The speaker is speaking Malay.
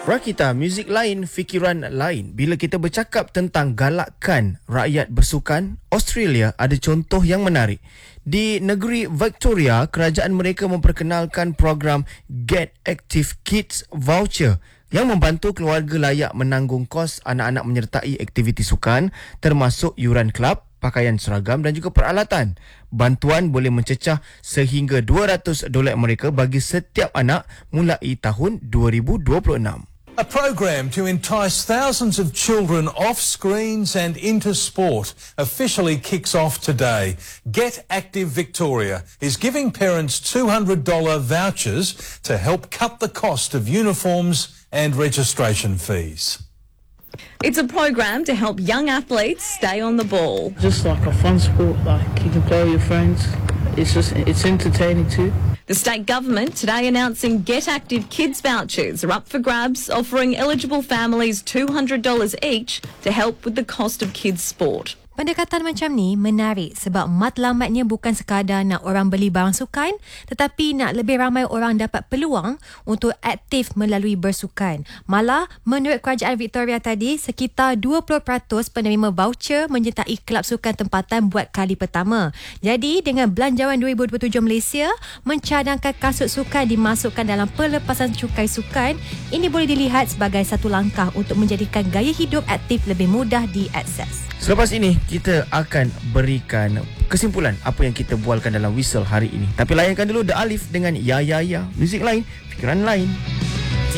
Rakita, muzik lain, fikiran lain. Bila kita bercakap tentang galakkan rakyat bersukan, Australia ada contoh yang menarik. Di negeri Victoria, kerajaan mereka memperkenalkan program Get Active Kids Voucher yang membantu keluarga layak menanggung kos anak-anak menyertai aktiviti sukan termasuk yuran kelab, pakaian seragam dan juga peralatan. Bantuan boleh mencecah sehingga $200 Amerika bagi setiap anak mulai tahun 2026. A program to entice thousands of children off screens and into sport officially kicks off today. Get Active Victoria is giving parents $200 vouchers to help cut the cost of uniforms and registration fees. It's a program to help young athletes stay on the ball. Just like a fun sport, like you can play with your friends. It's entertaining too. The state government today announcing Get Active Kids vouchers are up for grabs, offering eligible families $200 each to help with the cost of kids' sport. Pendekatan macam ni menarik sebab matlamatnya bukan sekadar nak orang beli barang sukan, tetapi nak lebih ramai orang dapat peluang untuk aktif melalui bersukan. Malah, menurut Kerajaan Victoria tadi, sekitar 20% penerima voucher menyertai kelab sukan tempatan buat kali pertama. Jadi, dengan Belanjawan 2027 Malaysia mencadangkan kasut sukan dimasukkan dalam pelepasan cukai sukan, ini boleh dilihat sebagai satu langkah untuk menjadikan gaya hidup aktif lebih mudah diakses. Selepas ini, kita akan berikan kesimpulan apa yang kita bualkan dalam Whistle hari ini. Tapi layankan dulu The Alif dengan Ya Ya Ya, muzik lain, fikiran lain.